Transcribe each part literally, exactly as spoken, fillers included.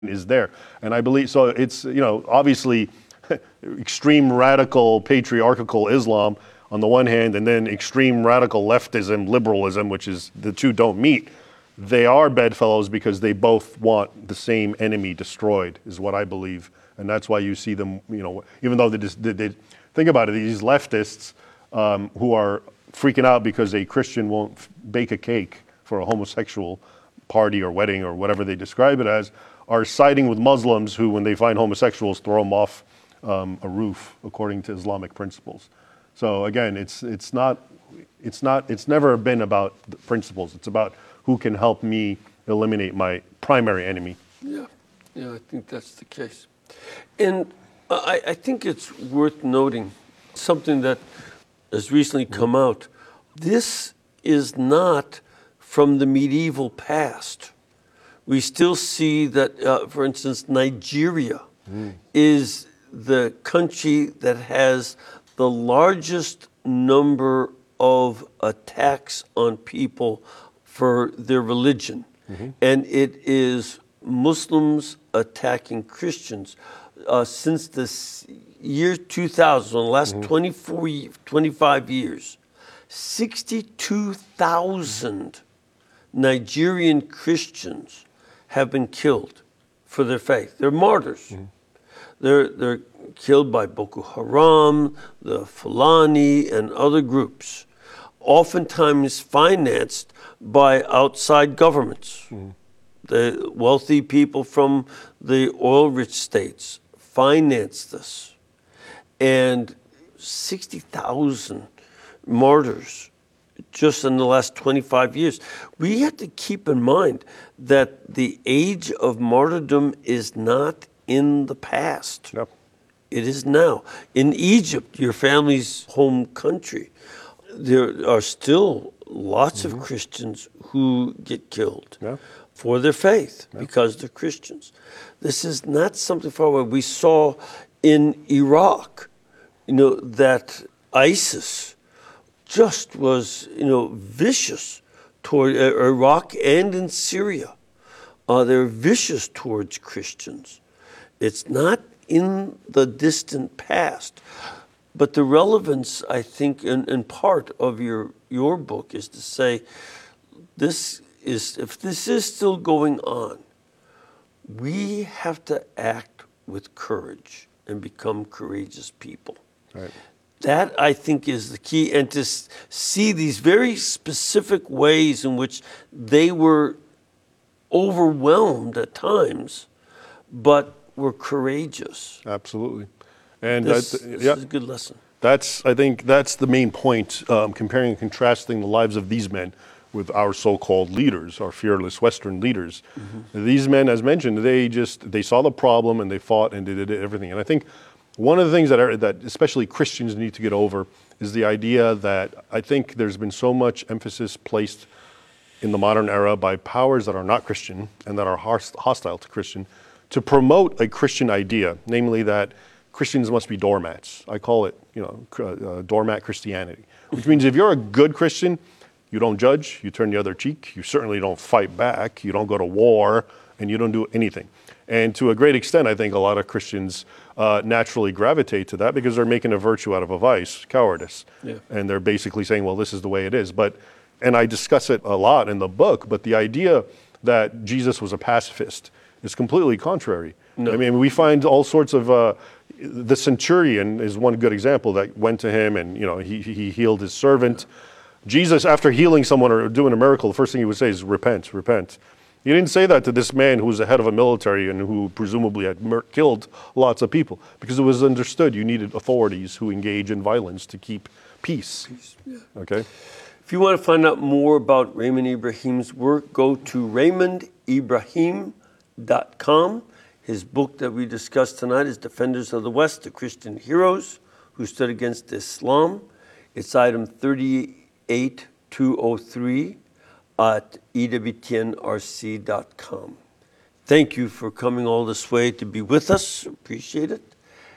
is there. And I believe, so it's, you know, obviously extreme radical patriarchal Islam on the one hand, and then extreme radical leftism, liberalism, which is the two don't meet. They are bedfellows because they both want the same enemy destroyed, is what I believe. And that's why you see them, you know, even though they just, they, they think about it, these leftists um, who are freaking out because a Christian won't f- bake a cake for a homosexual party or wedding or whatever they describe it as, are siding with Muslims who, when they find homosexuals, throw them off um, a roof according to Islamic principles. So again, it's it's not it's not it's never been about the principles. It's about who can help me eliminate my primary enemy. Yeah, yeah, I think that's the case. And I, I think it's worth noting something that has recently come out. This is not from the medieval past. We still see that, uh, for instance, Nigeria mm. is the country that has the largest number of attacks on people for their religion. Mm-hmm. And it is Muslims attacking Christians. Uh, since the year two thousand, the last mm-hmm. twenty-four, twenty-five years, sixty-two thousand Nigerian Christians have been killed for their faith. They're martyrs. Mm-hmm. They're, they're killed by Boko Haram, the Fulani, and other groups, oftentimes financed by outside governments. Mm-hmm. The wealthy people from the oil-rich states finance this. And sixty thousand martyrs just in the last twenty-five years. We have to keep in mind that the age of martyrdom is not in the past. Yep. It is now. In Egypt, your family's home country, there are still lots mm-hmm. of Christians who get killed yeah. for their faith yeah. because they're Christians. This is not something far away. We saw in Iraq, you know, that ISIS just was, you know, vicious toward uh, Iraq and in Syria. Uh, they're vicious towards Christians. It's not in the distant past. But the relevance, I think, in, in part of your your book is to say, this is if this is still going on, we have to act with courage and become courageous people. Right. That, I think, is the key. And to see these very specific ways in which they were overwhelmed at times, but were courageous. Absolutely. And this, I th- this yeah, is a good lesson. That's, I think that's the main point, um, comparing and contrasting the lives of these men with our so-called leaders, our fearless Western leaders. Mm-hmm. These men, as mentioned, they just, they saw the problem and they fought and they did everything. And I think one of the things that are, that especially Christians need to get over is the idea that I think there's been so much emphasis placed in the modern era by powers that are not Christian and that are hostile to Christian to promote a Christian idea, namely that Christians must be doormats. I call it, you know, uh, doormat Christianity, which means if you're a good Christian, you don't judge, you turn the other cheek, you certainly don't fight back, you don't go to war, and you don't do anything. And to a great extent, I think a lot of Christians uh, naturally gravitate to that because they're making a virtue out of a vice, cowardice. Yeah. And they're basically saying, well, this is the way it is. But, and I discuss it a lot in the book, but the idea that Jesus was a pacifist is completely contrary. No. I mean, we find all sorts of, uh, the centurion is one good example that went to him and, you know, he, he healed his servant. Yeah. Jesus, after healing someone or doing a miracle, the first thing he would say is, repent, repent. He didn't say that to this man who was the head of a military and who presumably had mur- killed lots of people, because it was understood you needed authorities who engage in violence to keep peace. peace yeah. Okay. If you want to find out more about Raymond Ibrahim's work, go to raymond ibrahim dot com. His book that we discussed tonight is Defenders of the West, the Christian Heroes Who Stood Against Islam. It's item thirty-eight two oh three. At E W T N R C dot com. Thank you for coming all this way to be with us. Appreciate it.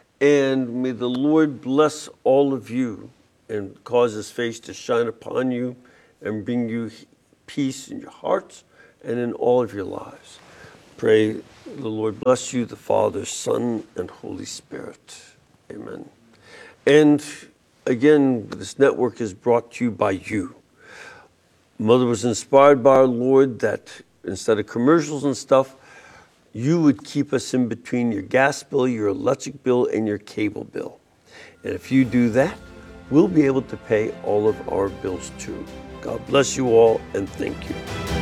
And may the Lord bless all of you and cause his face to shine upon you and bring you peace in your hearts and in all of your lives. Pray the Lord bless you, the Father, Son, and Holy Spirit. Amen. And again, this network is brought to you by you. Mother was inspired by our Lord that instead of commercials and stuff, you would keep us in between your gas bill, your electric bill, and your cable bill. And if you do that, we'll be able to pay all of our bills too. God bless you all, and thank you.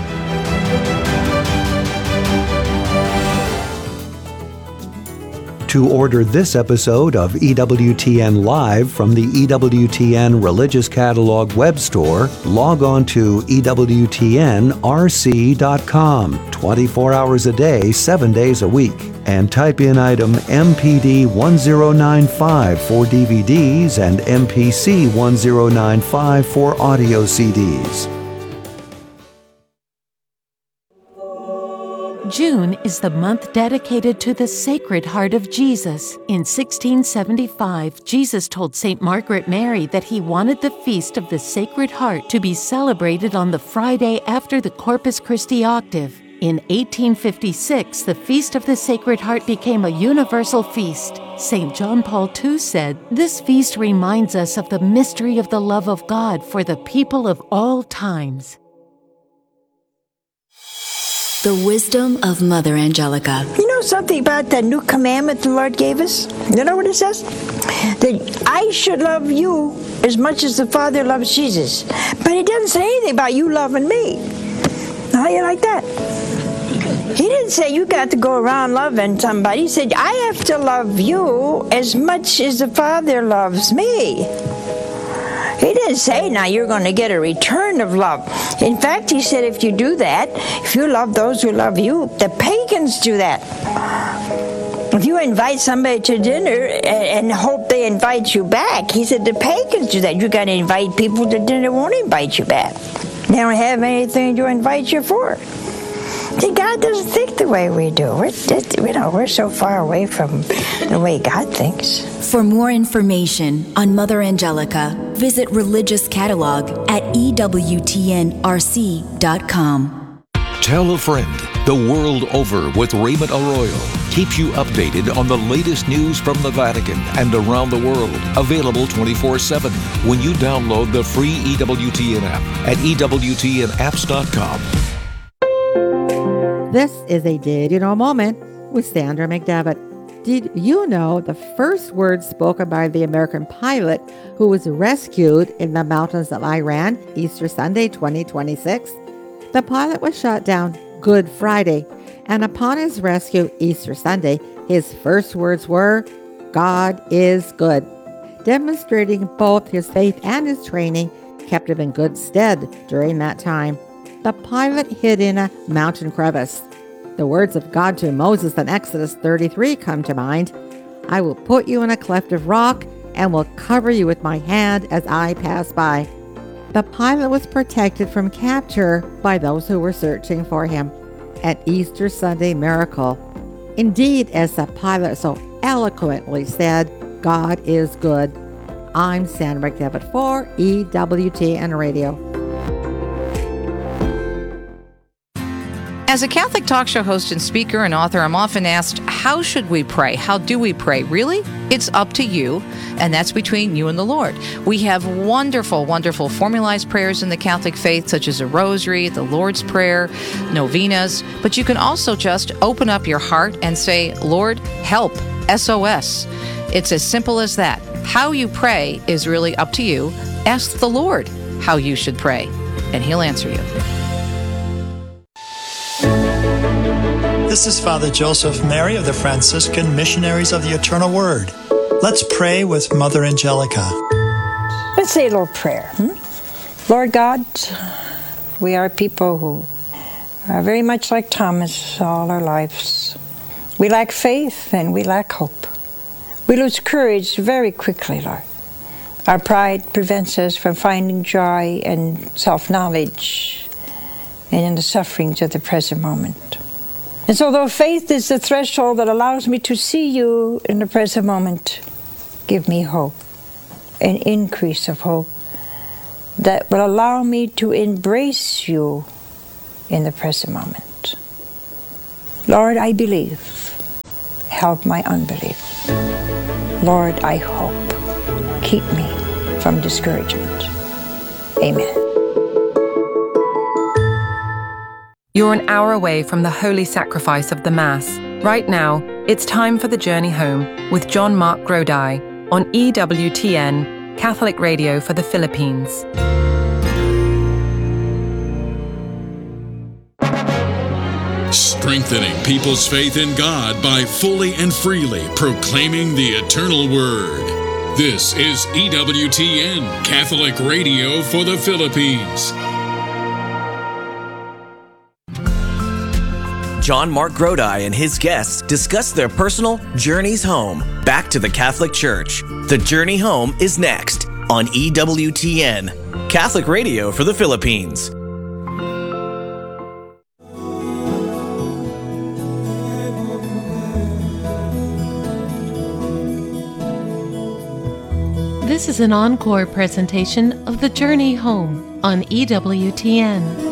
To order this episode of E W T N Live from the E W T N Religious Catalog web store, log on to E W T N R C dot com twenty-four hours a day, seven days a week, and type in item M P D one zero nine five for D V Ds and M P C one zero nine five for audio C Ds. June is the month dedicated to the Sacred Heart of Jesus. In sixteen seventy-five, Jesus told Saint Margaret Mary that he wanted the Feast of the Sacred Heart to be celebrated on the Friday after the Corpus Christi octave. In eighteen fifty-six, the Feast of the Sacred Heart became a universal feast. Saint John Paul the Second said, "This feast reminds us of the mystery of the love of God for the people of all times." The wisdom of Mother Angelica. You know something about that new commandment the Lord gave us? You know what it says? That I should love you as much as the Father loves Jesus. But it doesn't say anything about you loving me. How do you like that? He didn't say you got to go around loving somebody. He said, I have to love you as much as the Father loves me. He didn't say, now you're going to get a return of love. In fact, he said, if you do that, if you love those who love you, the pagans do that. If you invite somebody to dinner and hope they invite you back, he said, the pagans do that. You got to invite people to dinner who won't invite you back. They don't have anything to invite you for. See, God doesn't think the way we do. We're just, you know, we're so far away from the way God thinks. For more information on Mother Angelica, visit Religious Catalog at E W T N R C dot com. Tell a friend. The World Over with Raymond Arroyo keeps you updated on the latest news from the Vatican and around the world. Available twenty-four seven when you download the free E W T N app at E W T N apps dot com. This is a Did You Know moment with Sandra McDevitt. Did you know the first words spoken by the American pilot who was rescued in the mountains of Iran Easter Sunday twenty twenty-six? The pilot was shot down Good Friday, and upon his rescue Easter Sunday, his first words were, "God is good," demonstrating both his faith and his training kept him in good stead during that time. The pilot hid in a mountain crevice. The words of God to Moses in Exodus thirty-three come to mind. "I will put you in a cleft of rock and will cover you with my hand as I pass by." The pilot was protected from capture by those who were searching for him. An Easter Sunday miracle. Indeed, as the pilot so eloquently said, God is good. I'm Sandra McDevitt for E W T N Radio. As a Catholic talk show host and speaker and author, I'm often asked, how should we pray? How do we pray? Really? It's up to you, and that's between you and the Lord. We have wonderful, wonderful formalized prayers in the Catholic faith, such as a rosary, the Lord's Prayer, novenas, but you can also just open up your heart and say, Lord, help, S O S. It's as simple as that. How you pray is really up to you. Ask the Lord how you should pray, and He'll answer you. This is Father Joseph Mary of the Franciscan Missionaries of the Eternal Word. Let's pray with Mother Angelica. Let's say a little prayer. Hmm? Lord God, we are people who are very much like Thomas all our lives. We lack faith and we lack hope. We lose courage very quickly, Lord. Our pride prevents us from finding joy and self-knowledge and in the sufferings of the present moment. And so though faith is the threshold that allows me to see you in the present moment, give me hope, an increase of hope that will allow me to embrace you in the present moment. Lord, I believe. Help my unbelief. Lord, I hope. Keep me from discouragement. Amen. You're an hour away from the holy sacrifice of the Mass. Right now, it's time for the Journey Home with John Mark Grodi on E W T N, Catholic Radio for the Philippines. Strengthening people's faith in God by fully and freely proclaiming the eternal Word. This is E W T N, Catholic Radio for the Philippines. John Mark Grodi and his guests discuss their personal journeys home, back to the Catholic Church. The Journey Home is next on E W T N, Catholic Radio for the Philippines. This is an encore presentation of The Journey Home on E W T N.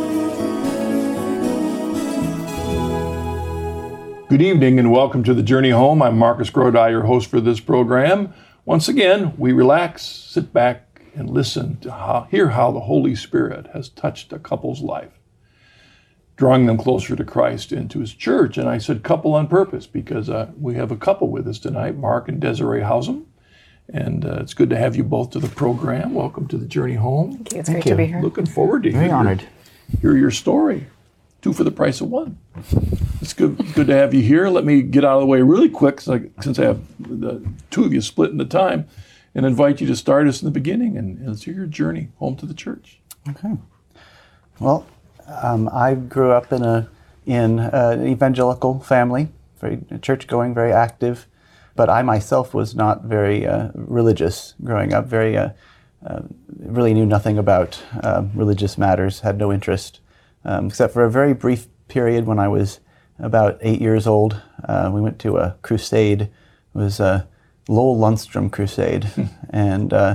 Good evening and welcome to The Journey Home. I'm Marcus Grodi, your host for this program. Once again, we relax, sit back, and listen to how, hear how the Holy Spirit has touched a couple's life, drawing them closer to Christ and to His church. And I said couple on purpose because uh, we have a couple with us tonight, Mark and Desiree Hausum. And uh, it's good to have you both to the program. Welcome to The Journey Home. Thank you. It's Thank great you. to be here. Looking forward to Very hear, honored. hear your story. Two for the price of one. It's good good to have you here. Let me get out of the way really quick, since I, since I have the two of you split into time, and invite you to start us in the beginning and, and let's hear your journey home to the church. Okay. Well, um, I grew up in a in an evangelical family, very church-going, very active, but I myself was not very uh, religious growing up. Very, uh, uh, really knew nothing about uh, religious matters. Had no interest. Um, except for a very brief period when I was about eight years old. Uh, we went to a crusade. It was a Lowell Lundstrom crusade. and uh,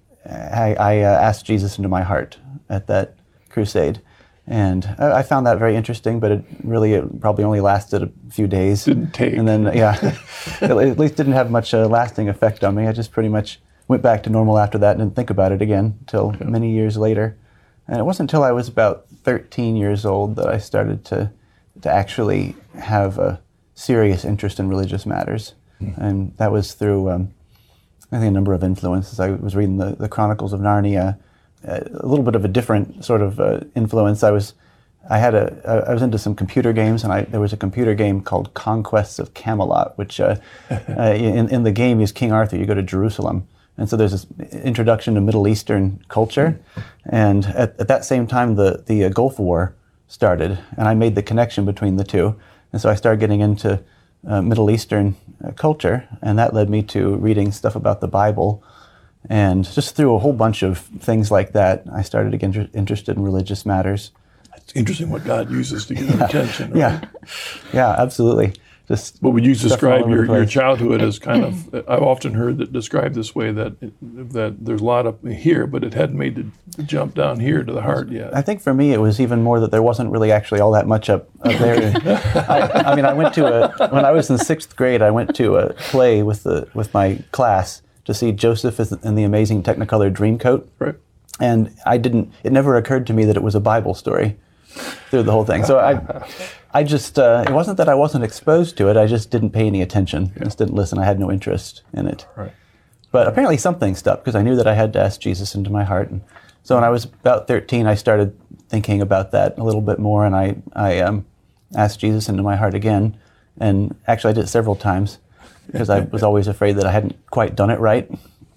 I, I uh, asked Jesus into my heart at that crusade. And I, I found that very interesting, but it really it probably only lasted a few days. Didn't take. And then, yeah, at least didn't have much uh, lasting effect on me. I just pretty much went back to normal after that and didn't think about it again until okay. many years later. And it wasn't until I was about thirteen years old that I started to to actually have a serious interest in religious matters. Mm. And that was through, um, I think, a number of influences. I was reading the, the Chronicles of Narnia, uh, a little bit of a different sort of uh, influence. I was I had a I was into some computer games, and I, there was a computer game called Conquests of Camelot, which uh, uh, in, in the game is King Arthur. You go to Jerusalem. And so there's this introduction to Middle Eastern culture. And at, at that same time, the, the uh, Gulf War started, and I made the connection between the two. And so I started getting into uh, Middle Eastern uh, culture, and that led me to reading stuff about the Bible. And just through a whole bunch of things like that, I started to get inter- interested in religious matters. It's interesting what God uses to get yeah. our attention, right? Yeah, yeah, absolutely. Just what would you describe your, your childhood as kind of, I've often heard that described this way, that that there's a lot up here, but it hadn't made the, the jump down here to the heart yet. I think for me it was even more that there wasn't really actually all that much up, up there. I, I mean, I went to a, when I was in sixth grade, I went to a play with the with my class to see Joseph in the Amazing Technicolor Dreamcoat. Right. And I didn't, it never occurred to me that it was a Bible story through the whole thing. So I I just, uh, it wasn't that I wasn't exposed to it, I just didn't pay any attention. Yeah. I just didn't listen, I had no interest in it. Right. But apparently something stuck, because I knew that I had to ask Jesus into my heart. And so when I was about thirteen, I started thinking about that a little bit more, and I, I um, asked Jesus into my heart again. And actually I did it several times, because I was always afraid that I hadn't quite done it right.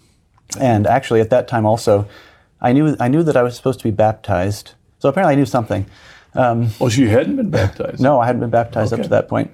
And actually at that time also, I knew I knew that I was supposed to be baptized. So apparently I knew something. Um, well, so you hadn't been baptized? No, I hadn't been baptized okay. up to that point.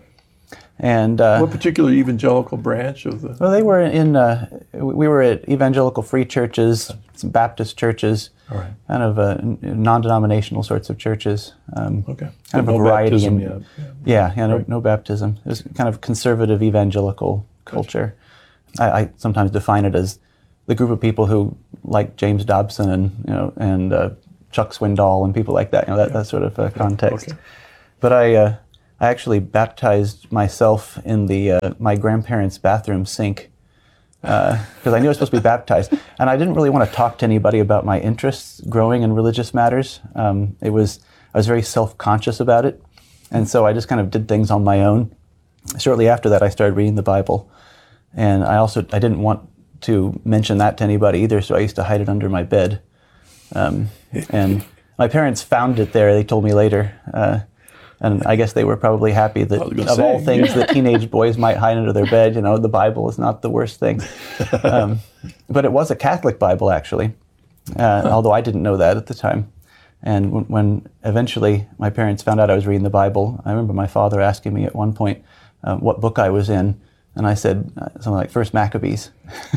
And uh, what particular evangelical branch of the? Well, they were in. Uh, we were at evangelical free churches, some Baptist churches, All right. kind of uh, non-denominational sorts of churches. Um, okay. Kind so of a no variety. Baptism in, yet. Yeah, yeah, yeah no, right. no baptism. It was kind of conservative evangelical culture. Gotcha. I, I sometimes define it as the group of people who like James Dobson and you know and uh, Chuck Swindoll and people like that. You know that, yeah. that sort of uh, context. Okay. But I. Uh, I actually baptized myself in the uh, my grandparents' bathroom sink because uh, I knew I was supposed to be baptized, and I didn't really want to talk to anybody about my interests growing in religious matters. Um, it was I was very self-conscious about it, and so I just kind of did things on my own. Shortly after that, I started reading the Bible, and I also I didn't want to mention that to anybody either, so I used to hide it under my bed. Um, and my parents found it there. They told me later. Uh, And I guess they were probably happy that of say, all things yeah. that teenage boys might hide under their bed, you know, the Bible is not the worst thing. Um, but it was a Catholic Bible, actually, uh, although I didn't know that at the time. And when, when eventually my parents found out I was reading the Bible, I remember my father asking me at one point uh, what book I was in, and I said uh, something like First Maccabees.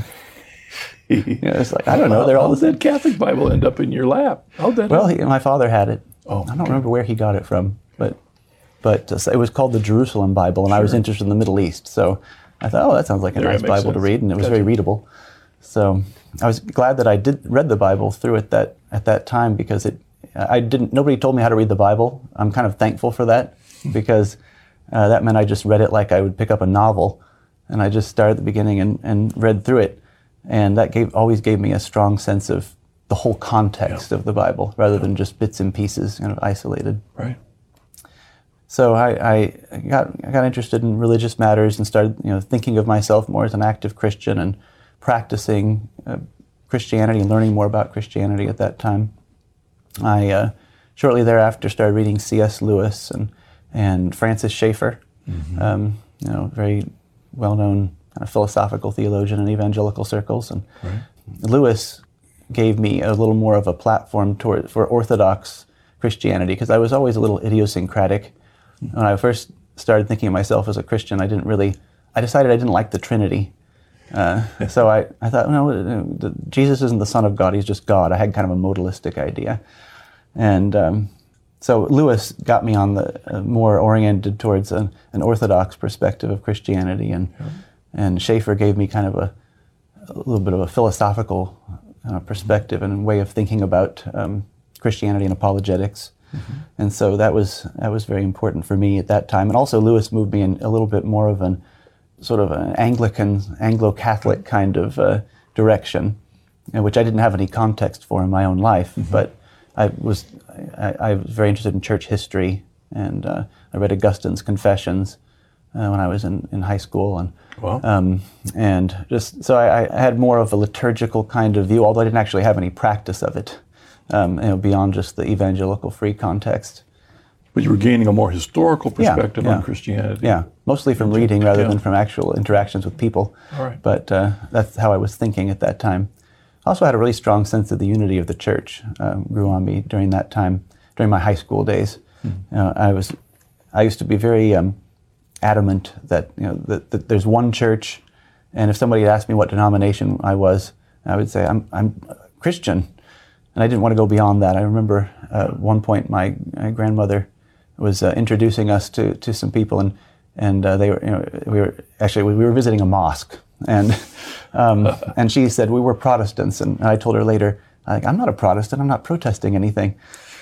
You know, it's like, I don't know, they're all How the did that Catholic Bible end up in your lap? How'd that Well, happen? he, my father had it. Oh, I don't okay. remember where he got it from, but but uh, it was called the Jerusalem Bible, and I was Sure. interested in the Middle East, so I thought, oh, that sounds like a There, nice that makes Bible to sense. read, and it was Gotcha. very readable. So I was glad that I did read the Bible through at that at that time because it I didn't nobody told me how to read the Bible. I'm kind of thankful for that because uh, that meant I just read it like I would pick up a novel, and I just started at the beginning and, and read through it, and that gave always gave me a strong sense of the whole context Yeah. of the Bible rather than just bits and pieces, kind of isolated. Right. So I, I got I got interested in religious matters and started, you know, thinking of myself more as an active Christian and practicing uh, Christianity and learning more about Christianity at that time. I uh, shortly thereafter started reading C S Lewis and and Francis Schaeffer, Mm-hmm. um, you know, very well-known kind of philosophical theologian in evangelical circles. And Right. Lewis gave me a little more of a platform toward for Orthodox Christianity because I was always a little idiosyncratic. When I first started thinking of myself as a Christian, I didn't really, I decided I didn't like the Trinity. Uh, so I, I thought, no, uh, Jesus isn't the Son of God, he's just God. I had kind of a modalistic idea. And um, so Lewis got me on the uh, more oriented towards an, an Orthodox perspective of Christianity, and and Schaeffer gave me kind of a, a little bit of a philosophical uh, perspective and way of thinking about um, Christianity and apologetics. Mm-hmm. And so that was that was very important for me at that time. And also Lewis moved me in a little bit more of an sort of an Anglican, Anglo-Catholic kind of uh, direction, uh, which I didn't have any context for in my own life. Mm-hmm. But I was I, I was very interested in church history, and uh, I read Augustine's Confessions uh, when I was in, in high school, and Wow. um, and just so I, I had more of a liturgical kind of view, although I didn't actually have any practice of it. Um, you know, beyond just the evangelical free context. But you were gaining a more historical Yeah, perspective yeah. on Christianity. Yeah, mostly from reading rather Yeah. than from actual interactions with people. All right. But uh, that's how I was thinking at that time. I also had a really strong sense of the unity of the church um, grew on me during that time, during my high school days. Hmm. Uh, I was, I used to be very um, adamant that you know that, that there's one church, and if somebody had asked me what denomination I was, I would say I'm I'm Christian. And I didn't want to go beyond that. I remember uh, at one point my, my grandmother was uh, introducing us to, to some people, and and uh, they were you know we were actually we were visiting a mosque, and um, and she said we were Protestants, and I told her later, like, I'm not a Protestant, I'm not protesting anything.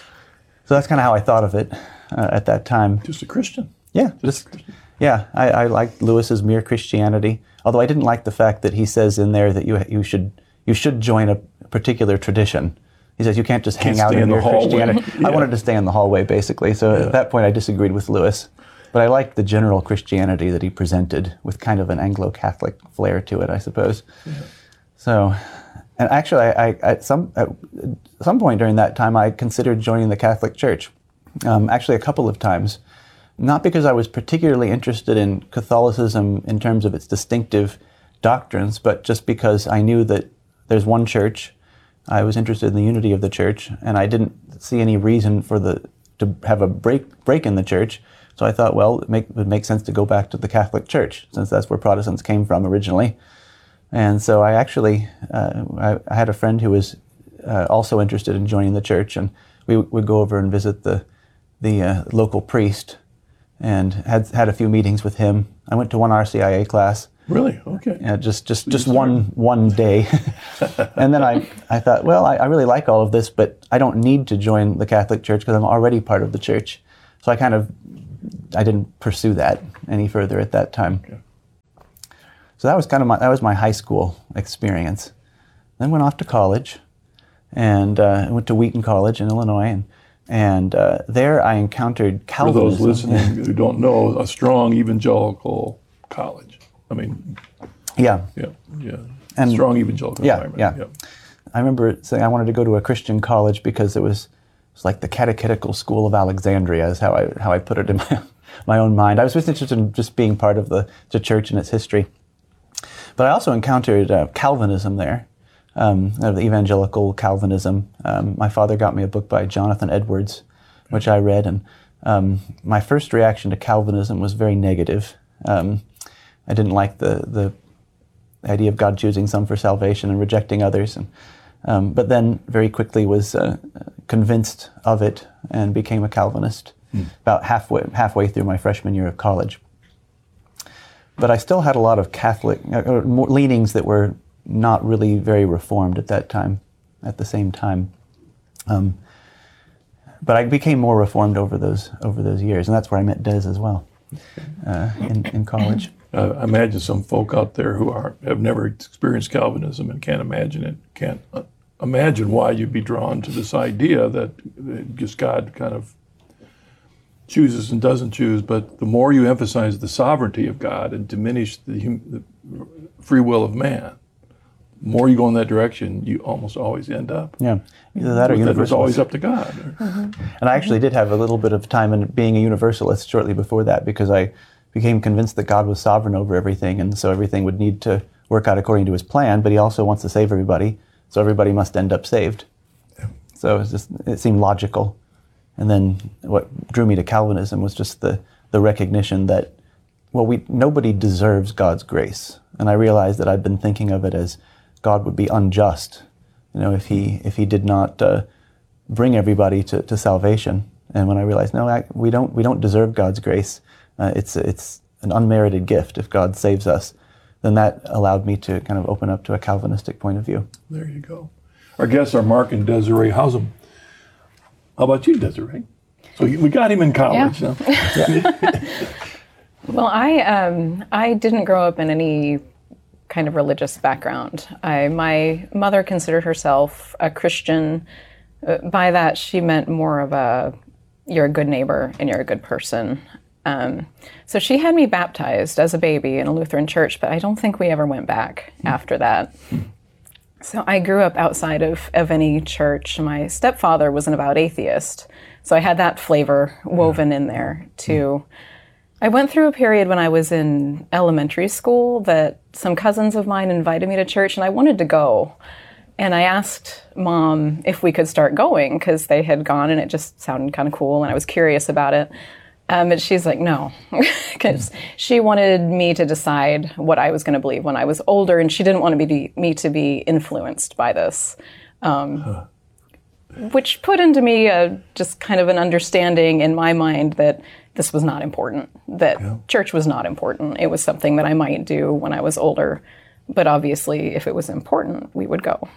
So that's kind of how I thought of it uh, at that time. Just a Christian. Yeah, just yeah. I, I liked Lewis's mere Christianity, although I didn't like the fact that he says in there that you you should you should join a particular tradition. He says you can't just Can't hang out stay in in the your hallway. Christianity. Yeah. I wanted to stay in the hallway, basically. So Yeah. at that point, I disagreed with Lewis. But I liked the general Christianity that he presented with kind of an Anglo-Catholic flair to it, I suppose. Yeah. So, and actually, I, I, at some at some point during that time, I considered joining the Catholic Church. Um, actually, a couple of times. Not because I was particularly interested in Catholicism in terms of its distinctive doctrines, but just because I knew that there's one church. I was interested in the unity of the church, and I didn't see any reason for the to have a break break in the church. So I thought, well, it, make, it would make sense to go back to the Catholic Church, since that's where Protestants came from originally. And so I actually, uh, I, I had a friend who was uh, also interested in joining the church, and we would go over and visit the the uh, local priest, and had had a few meetings with him. I went to one R C I A class. Really? Okay. Yeah, just just just one one day, and then I, I thought, well, I, I really like all of this, but I don't need to join the Catholic Church because I'm already part of the church. So I kind of I didn't pursue that any further at that time. Okay. So that was kind of my that was my high school experience. Then went off to college, and uh, I went to Wheaton College in Illinois, and and uh, there I encountered Calvinism. For those listening who don't know, a strong evangelical college. I mean, yeah, yeah, yeah, and strong evangelical yeah, environment. Yeah, yeah. I remember saying I wanted to go to a Christian college because it was, it was like the catechetical school of Alexandria, is how I how I put it in my my own mind. I was just interested in just being part of the, the church and its history. But I also encountered uh, Calvinism there, um, the evangelical Calvinism. Um, my father got me a book by Jonathan Edwards, which I read, and um, my first reaction to Calvinism was very negative. Um, I didn't like the the idea of God choosing some for salvation and rejecting others, and um, but then very quickly was uh, convinced of it and became a Calvinist hmm. about halfway halfway through my freshman year of college. But I still had a lot of Catholic uh, more leanings that were not really very Reformed at that time, at the same time. Um, but I became more Reformed over those over those years, and that's where I met Des as well, uh, in, in college. Uh, I imagine some folk out there who are have never experienced Calvinism and can't imagine it, can't uh, imagine why you'd be drawn to this idea that uh, just God kind of chooses and doesn't choose, but the more you emphasize the sovereignty of God and diminish the, hum, the free will of man, the more you go in that direction, you almost always end up. Yeah, either that or universalist. It's always up to God. Mm-hmm. And I actually did have a little bit of time in being a universalist shortly before that, because I became convinced that God was sovereign over everything, and so everything would need to work out according to his plan, but he also wants to save everybody, so everybody must end up saved. Yeah. So it, was just, it seemed logical. And then what drew me to Calvinism was just the, the recognition that, well, we nobody deserves God's grace. And I realized that I'd been thinking of it as God would be unjust, you know, if he if he did not uh, bring everybody to, to salvation. And when I realized, no, I, we don't we don't deserve God's grace. Uh, it's it's an unmerited gift if God saves us. Then that allowed me to kind of open up to a Calvinistic point of view. There you go. Our guests are Mark and Desiree Hausum. How about you, Desiree? So we got him in college. Yeah. Huh? Yeah. Well, I um, I didn't grow up in any kind of religious background. I, my mother considered herself a Christian. Uh, by that, she meant more of a, you're a good neighbor and you're a good person. Um, so she had me baptized as a baby in a Lutheran church, but I don't think we ever went back mm. after that. Mm. So I grew up outside of, of any church. My stepfather was an avowed atheist, so I had that flavor woven in there too. I went through a period when I was in elementary school that some cousins of mine invited me to church, and I wanted to go. And I asked Mom if we could start going, because they had gone and it just sounded kind of cool, and I was curious about it. Um, but she's like, no, because she wanted me to decide what I was going to believe when I was older, and she didn't want me to be, me to be influenced by this, um, huh. which put into me a, just kind of an understanding in my mind that this was not important, that yeah. church was not important. It was something that I might do when I was older, but obviously if it was important, we would go.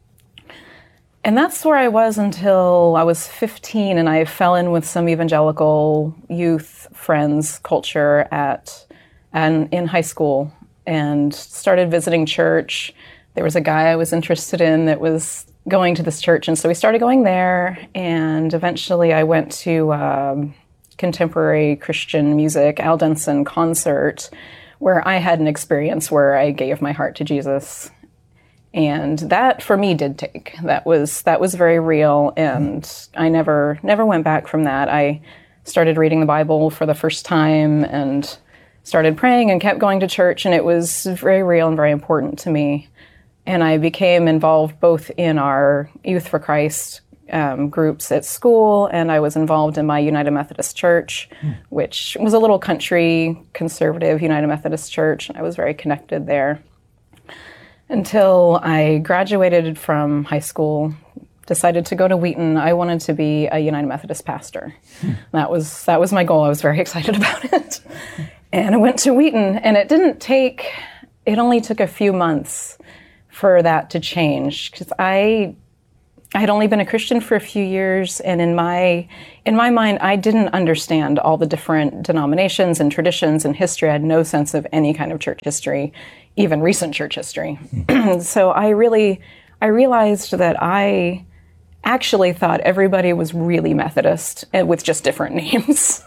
And that's where I was until I was fifteen, and I fell in with some evangelical youth friends culture at and in high school, and started visiting church. There was a guy I was interested in that was going to this church, and so we started going there, and eventually I went to um, contemporary Christian music, Al Denson concert, where I had an experience where I gave my heart to Jesus. And that for me did take. That was that was very real, and I never never went back from that. I started reading the Bible for the first time and started praying and kept going to church, and it was very real and very important to me. And I became involved both in our Youth for Christ um, groups at school, and I was involved in my United Methodist Church, hmm. which was a little country conservative United Methodist church, and I was very connected there. Until I graduated from high school, decided to go to Wheaton. I wanted to be a United Methodist pastor. Hmm. That was that was my goal. I was very excited about it. And I went to Wheaton, and it didn't take, it only took a few months for that to change, because I I had only been a Christian for a few years, and in my in my mind, I didn't understand all the different denominations and traditions and history. I had no sense of any kind of church history, even recent church history. So I really, I realized that I actually thought everybody was really Methodist and with just different names.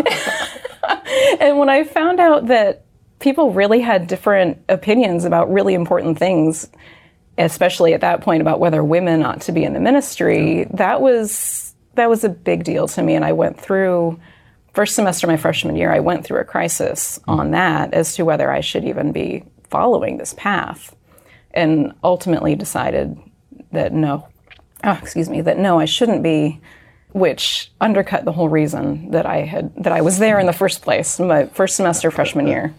And when I found out that people really had different opinions about really important things, especially at that point about whether women ought to be in the ministry, that was that was a big deal to me. And I went through, first semester of my freshman year, I went through a crisis on that as to whether I should even be following this path, and ultimately decided that no, oh, excuse me, that no, I shouldn't be, which undercut the whole reason that I had that I was there in the first place, my first semester freshman year.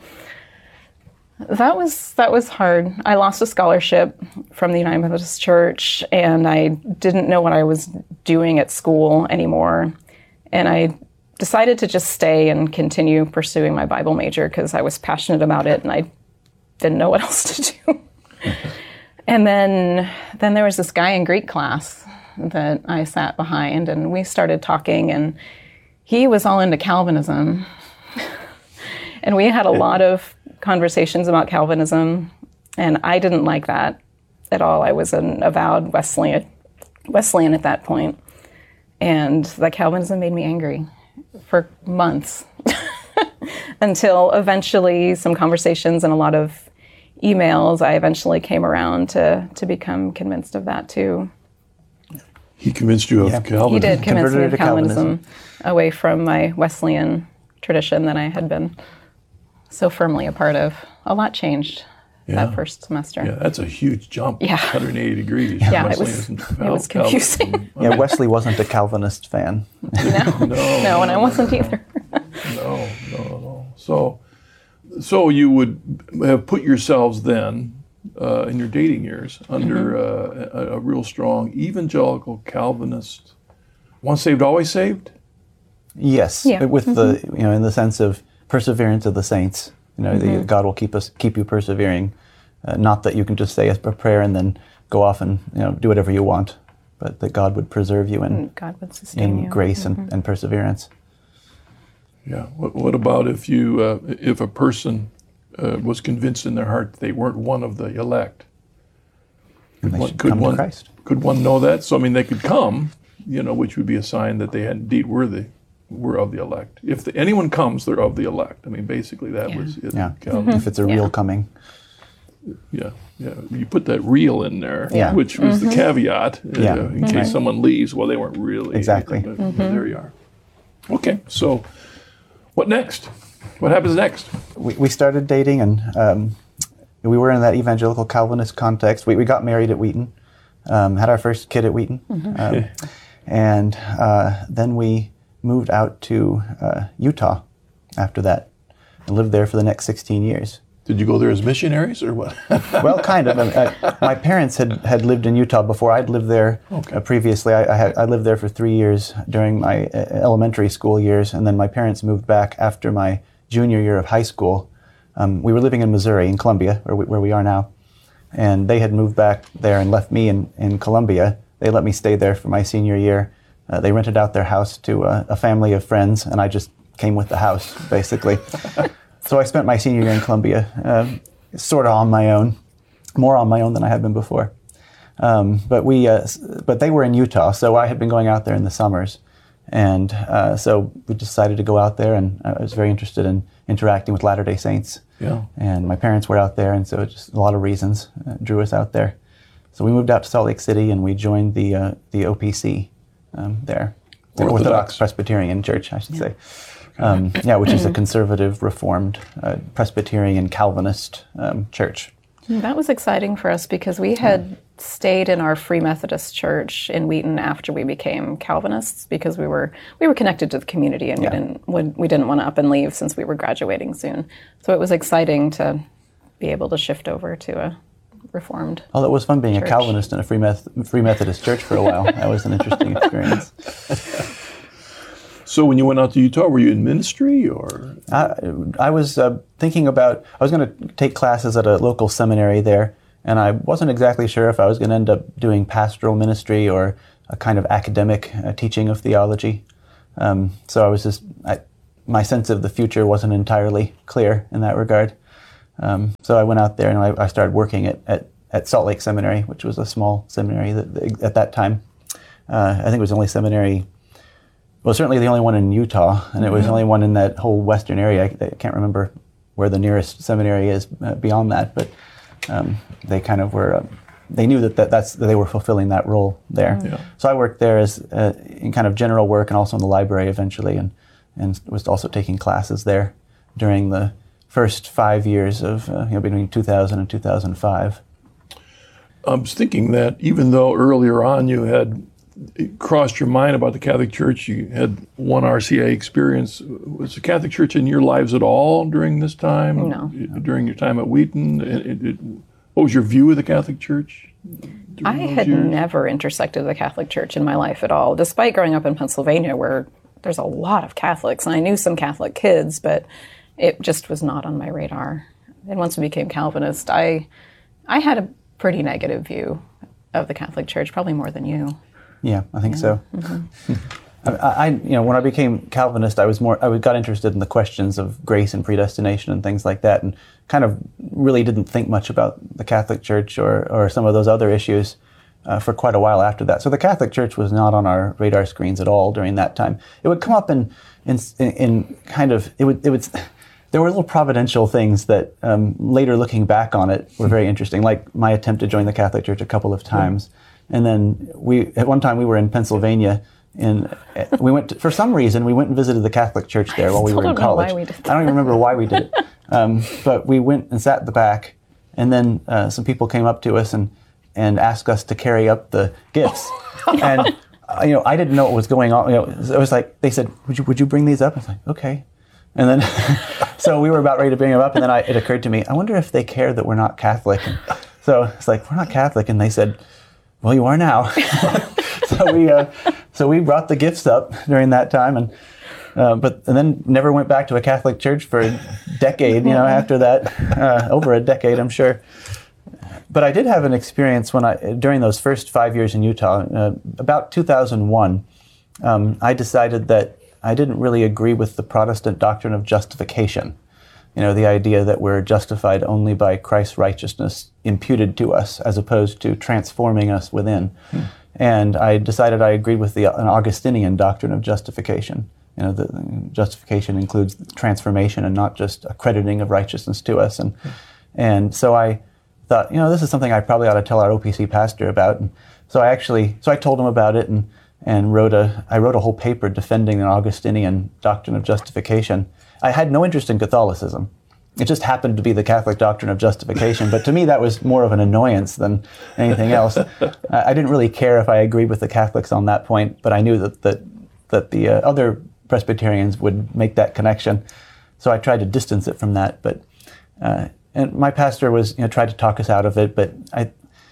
That was that was hard. I lost a scholarship from the United Methodist Church, and I didn't know what I was doing at school anymore. And I decided to just stay and continue pursuing my Bible major because I was passionate about it, and I didn't know what else to do. And then then there was this guy in Greek class that I sat behind, and we started talking, and he was all into Calvinism. And we had a lot of conversations about Calvinism, and I didn't like that at all. I was an avowed Wesleyan, Wesleyan at that point, and the Calvinism made me angry for months until eventually some conversations and a lot of emails, I eventually came around to, to become convinced of that too. He convinced you of Yeah. Calvinism? He did convince me Converted of to Calvinism, Calvinism. away from my Wesleyan tradition that I had been so firmly a part of. A lot changed Yeah. that first semester. Yeah, that's a huge jump. Yeah. one hundred eighty degrees. Yeah, it was- Wesleyanism to it was Cal- confusing. Calvinism. Yeah, Wesley wasn't a Calvinist fan. No, no, and I wasn't either. No, no, no. So, so you would have put yourselves then, uh, in your dating years, under Mm-hmm. uh, a, a real strong evangelical Calvinist, once saved, always saved? Yes, Yeah. with the you know in the sense of perseverance of the saints. You know, the, Mhm. God will keep us keep you persevering. Uh, not that you can just say a prayer and then go off and you know do whatever you want, but that God would preserve you in God would sustain in you. grace Mhm. and, and perseverance. Yeah. What, what about if you, uh, if a person uh, was convinced in their heart that they weren't one of the elect? And they One- should could come to one, Christ. Could one know that? So I mean, they could come, you know, which would be a sign that they had indeed were the were of the elect. If the, anyone comes, they're of the elect. I mean, basically that Yeah. was it. Yeah, Calvin. if it's a real coming. Yeah, yeah. You put that real in there, Yeah. which was the caveat, uh, Yeah. in case Right. someone leaves. Well, they weren't really. Exactly. But, but there you are. Okay, so what next? What happens next? We, we started dating, and um, we were in that evangelical Calvinist context. We, we got married at Wheaton, um, had our first kid at Wheaton, um, and uh, then we moved out to uh, Utah after that and lived there for the next sixteen years. Did you go there as missionaries or what? Well, kind of. Uh, my parents had, had lived in Utah before. I'd lived there Okay. uh, previously. I, I, had, I lived there for three years during my uh, elementary school years, and then my parents moved back after my junior year of high school. Um, we were living in Missouri, in Columbia, where we, where we are now, and they had moved back there and left me in, in Columbia. They let me stay there for my senior year. Uh, they rented out their house to a, a family of friends, and I just came with the house, basically. So I spent my senior year in Columbia, um, sort of on my own, more on my own than I had been before. Um, but we, uh, s- but they were in Utah, so I had been going out there in the summers, and uh, so we decided to go out there. And I was very interested in interacting with Latter-day Saints. Yeah. And my parents were out there, and so it just a lot of reasons uh, drew us out there. So we moved out to Salt Lake City, and we joined the uh, the O P C um, there, the Orthodox. Orthodox Presbyterian Church, I should say. Um, yeah, which is a conservative, Reformed, uh, Presbyterian, Calvinist um, church. That was exciting for us because we had stayed in our Free Methodist church in Wheaton after we became Calvinists because we were we were connected to the community and Yeah. we didn't we, we didn't want to up and leave since we were graduating soon. So it was exciting to be able to shift over to a Reformed. Oh, it was fun being Church. a Calvinist in a Free, Meth- Free Methodist church for a while. That was an interesting experience. So when you went out to Utah, were you in ministry or? I, I was uh, thinking about, I was going to take classes at a local seminary there and I wasn't exactly sure if I was going to end up doing pastoral ministry or a kind of academic uh, teaching of theology. Um, so I was just, I, my sense of the future wasn't entirely clear in that regard. Um, so I went out there and I, I started working at, at, at Salt Lake Seminary, which was a small seminary that, that, at that time. Uh, I think it was the only seminary, well, certainly the only one in Utah, and it was the only one in that whole western area. I, I can't remember where the nearest seminary is uh, beyond that, but um, they kind of were, uh, they knew that, that that's that they were fulfilling that role there. Yeah. So I worked there as uh, in kind of general work and also in the library eventually, and, and was also taking classes there during the first five years of, uh, you know, between two thousand and two thousand five. I was thinking that even though earlier on you had it crossed your mind about the Catholic Church, you had one R C A experience, was the Catholic Church in your lives at all during this time? No. During your time at Wheaton? It, it, it, what was your view of the Catholic Church? I had years? never intersected the Catholic Church in my life at all, despite growing up in Pennsylvania where there's a lot of Catholics, and I knew some Catholic kids, but it just was not on my radar. And once I became Calvinist, I I had a pretty negative view of the Catholic Church, probably more than you. Yeah, I think yeah. so. Mm-hmm. I, I, you know, when I became Calvinist, I was more, I got interested in the questions of grace and predestination and things like that, and kind of really didn't think much about the Catholic Church or, or some of those other issues uh, for quite a while after that. So the Catholic Church was not on our radar screens at all during that time. It would come up in, in, in kind of, it would, it would. There were little providential things that um, later looking back on it were very interesting, like my attempt to join the Catholic Church a couple of times. And then we, at one time we were in Pennsylvania, and we went to, for some reason we went and visited the Catholic Church there while we were in college. I don't even remember why we did it, um, but we went and sat at the back, and then uh, some people came up to us and and asked us to carry up the gifts, and uh, you know I didn't know what was going on. You know, it was like they said, "Would you would you bring these up?" I was like, "Okay." And then, so we were about ready to bring them up, and then I, it occurred to me, I wonder if they care that we're not Catholic. And so it's like, we're not Catholic, and they said, well, you are now. so we uh, so we brought the gifts up during that time, and uh, but and then never went back to a Catholic church for a decade. You know, after that, uh, over a decade, I'm sure. But I did have an experience when I during those first five years in Utah, uh, about two thousand one. Um, I decided that I didn't really agree with the Protestant doctrine of justification. You know, the idea that we're justified only by Christ's righteousness imputed to us, as opposed to transforming us within. Hmm. And I decided I agreed with the an Augustinian doctrine of justification. You know, the, the justification includes transformation and not just accrediting of righteousness to us. And hmm. and so I thought, you know, this is something I probably ought to tell our O P C pastor about. And so I actually, so I told him about it and and wrote a I wrote a whole paper defending an Augustinian doctrine of justification. I had no interest in Catholicism. It just happened to be the Catholic doctrine of justification, but to me that was more of an annoyance than anything else. I didn't really care if I agreed with the Catholics on that point, but I knew that that, that the uh, other Presbyterians would make that connection, so I tried to distance it from that. But uh, and my pastor was, you know, tried to talk us out of it, but I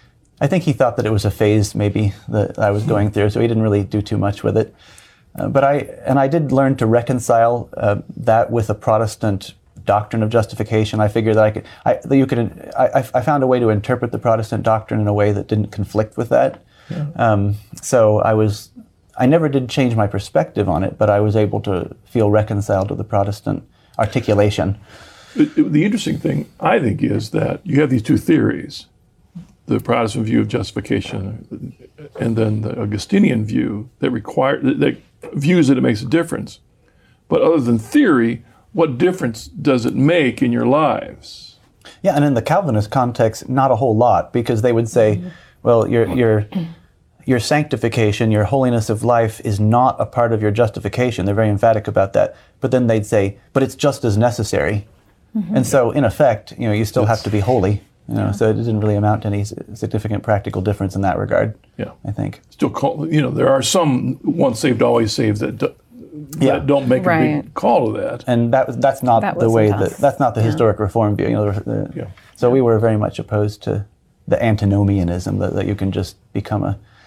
I think he thought that it was a phase maybe that I was going through, so he didn't really do too much with it. Uh, but I and I did learn to reconcile uh, that with a Protestant doctrine of justification. I figured that I could, I, that you could, I, I found a way to interpret the Protestant doctrine in a way that didn't conflict with that. Yeah. Um, so I was, I never did change my perspective on it, but I was able to feel reconciled to the Protestant articulation. It, it, the interesting thing, I think, is that you have these two theories: the Protestant view of justification, and then the Augustinian view that require that, that views that it makes a difference. But other than theory, what difference does it make in your lives? Yeah, and in the Calvinist context, not a whole lot, because they would say, mm-hmm. well, your your your sanctification, your holiness of life is not a part of your justification. They're very emphatic about that. But then they'd say, but it's just as necessary. Mm-hmm. And so, in effect, you know, you still have to be holy. You know, yeah. So it didn't really amount to any significant practical difference in that regard. Yeah, I think. Still, call, you know, there are some once saved, always saved that, do, yeah. that don't make right. a big call to that. And that that's not that the way us. that that's not the yeah. historic reform view. You know, the, yeah. So yeah. we were very much opposed to the antinomianism that, that you can just become a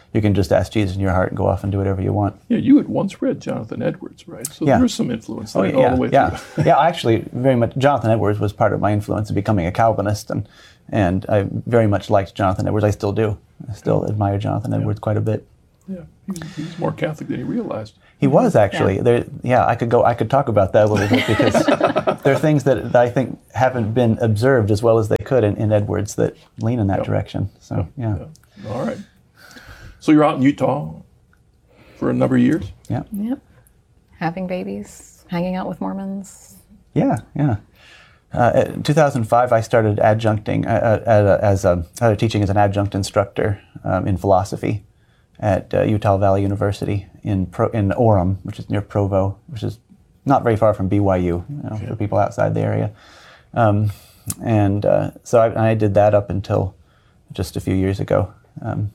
you can just ask Jesus in your heart and go off and do whatever you want. Yeah, you had once read Jonathan Edwards, right? So Yeah. there's some influence Oh, there yeah, all the way yeah. through. yeah, actually, very much. Jonathan Edwards was part of my influence in becoming a Calvinist, and and I very much liked Jonathan Edwards. I still do. I still admire Jonathan Edwards quite a bit. Yeah, he's, he's more Catholic than he realized. He was actually Yeah. there. Yeah, I could go. I could talk about that a little bit because there are things that, that I think haven't been observed as well as they could in, in Edwards that lean in that direction. So yeah. All right. So you're out in Utah for a number of years? Yeah. Yep. Having babies, hanging out with Mormons. Yeah, yeah. Uh, in two thousand five, I started adjuncting uh, uh, as a, started teaching as an adjunct instructor um, in philosophy at uh, Utah Valley University in Pro, in Orem, which is near Provo, which is not very far from B Y U, you know, for people outside the area. Um, and uh, so I, I did that up until just a few years ago. Um,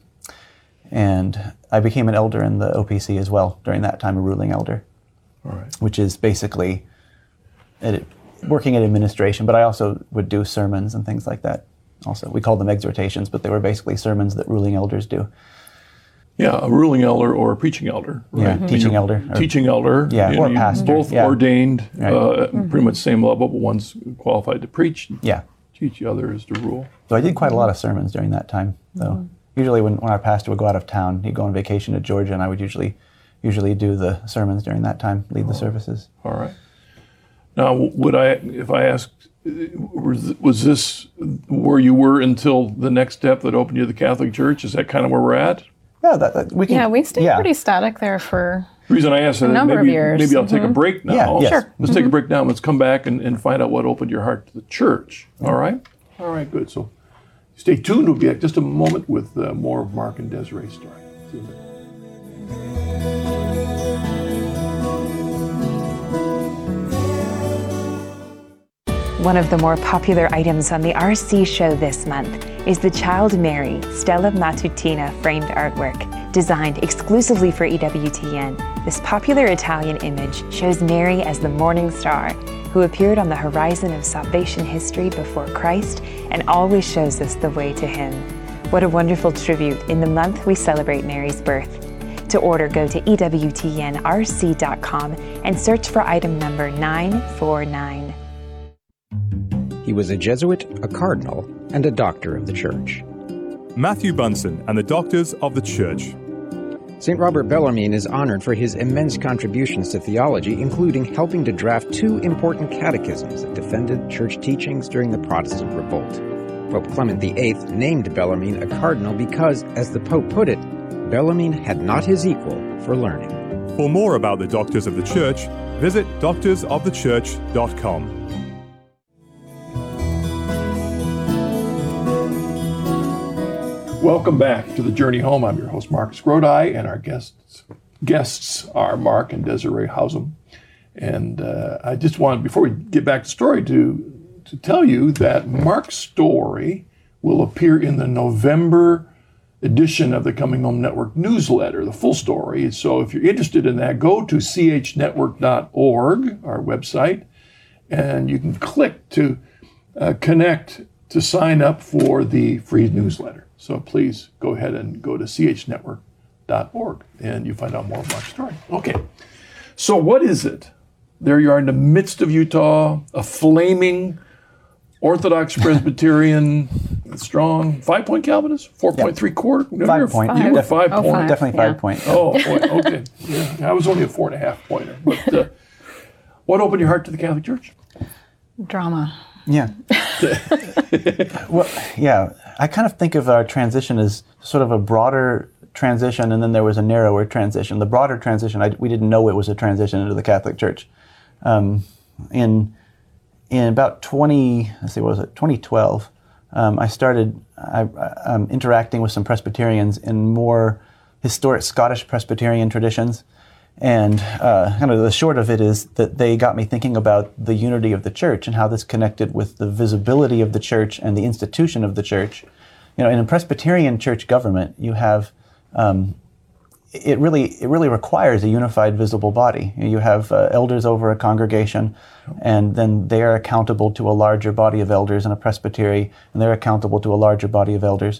and I became an elder in the O P C as well during that time, a ruling elder, All right. which is basically it, working in administration, but I also would do sermons and things like that. Also, we called them exhortations, but they were basically sermons that ruling elders do. Yeah, a ruling elder or a preaching elder. Right? Yeah, I mean, teaching you're elder or- Teaching elder. Yeah, you or know, pastor, Both yeah. ordained, Right. uh, pretty much same level, but one's qualified to preach. And Yeah. Teach the other is to rule. So I did quite a lot of sermons during that time, though. Usually when, when our pastor would go out of town, he'd go on vacation to Georgia, and I would usually usually do the sermons during that time, lead the services. All right. Now, would I, if I asked, was, was this where you were until the next step that opened you to the Catholic Church? Is that kind of where we're at? Yeah, that, that we can. Yeah, we stayed yeah. pretty static there for The reason I asked a that, number maybe, of years. maybe I'll take a Mhm. break now. Yeah, yes. Sure. Let's take a Mhm. break now. Let's come back and, and find out what opened your heart to the church. All right? All right, good. So stay tuned. We'll be back just a moment with uh, more of Mark and Desiree's story. See you in a minute. One of the more popular items on the R C show this month is the Child Mary Stella Matutina framed artwork. Designed exclusively for E W T N, this popular Italian image shows Mary as the morning star who appeared on the horizon of salvation history before Christ and always shows us the way to Him. What a wonderful tribute in the month we celebrate Mary's birth. To order, go to E W T N R C dot com and search for item number nine four nine. He was a Jesuit, a cardinal, and a doctor of the Church. Matthew Bunson and the Doctors of the Church. Saint Robert Bellarmine is honored for his immense contributions to theology, including helping to draft two important catechisms that defended church teachings during the Protestant revolt. Pope Clement the Eighth named Bellarmine a cardinal because, as the Pope put it, Bellarmine had not his equal for learning. For more about the Doctors of the Church, visit doctors of the church dot com. Welcome back to the Journey Home. I'm your host, Marcus Grodi, and our guests guests are Mark and Desiree Hausum. And uh, I just wanted, before we get back to the story, to, to tell you that Mark's story will appear in the November edition of the Coming Home Network newsletter, the full story. So if you're interested in that, go to c h network dot org, our website, and you can click to uh, connect to sign up for the free newsletter. So please go ahead and go to c h network dot org and you find out more of Mark's story. Okay, so what is it? There you are in the midst of Utah, a flaming Orthodox Presbyterian, strong, five-point Calvinist, four point three quarter? No, Five you're- point. You were Def- five oh, point. five. Definitely five point, yeah. Oh, boy, okay. Yeah, I was only a four and a half pointer. But uh, what opened your heart to the Catholic Church? drama. Yeah. Well, yeah. I kind of think of our transition as sort of a broader transition, and then there was a narrower transition. The broader transition, I, we didn't know it was a transition into the Catholic Church. Um, in in about twenty, let's see, what was it, twenty twelve, um, I started I, um, interacting with some Presbyterians in more historic Scottish Presbyterian traditions. And uh, kind of the short of it is that they got me thinking about the unity of the church and how this connected with the visibility of the church and the institution of the church. You know, in a Presbyterian church government, you have um, it really it really requires a unified, visible body. You have uh, elders over a congregation, and then they are accountable to a larger body of elders in a presbytery, and they're accountable to a larger body of elders.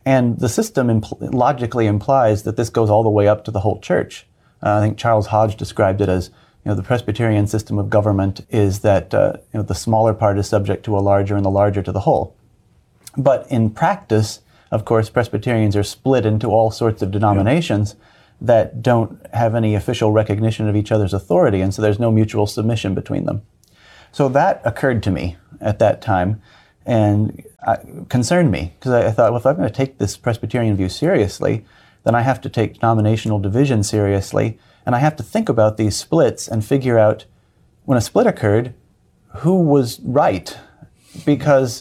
And the system impl- logically implies that this goes all the way up to the whole church. Uh, I think Charles Hodge described it as, you know, the Presbyterian system of government is that uh, you know, the smaller part is subject to a larger and the larger to the whole. But in practice, of course, Presbyterians are split into all sorts of denominations yeah. that don't have any official recognition of each other's authority, and so there's no mutual submission between them. So that occurred to me at that time and uh, concerned me, because I, I thought, well, if I'm going to take this Presbyterian view seriously, then I have to take denominational division seriously, and I have to think about these splits and figure out, when a split occurred, who was right. Because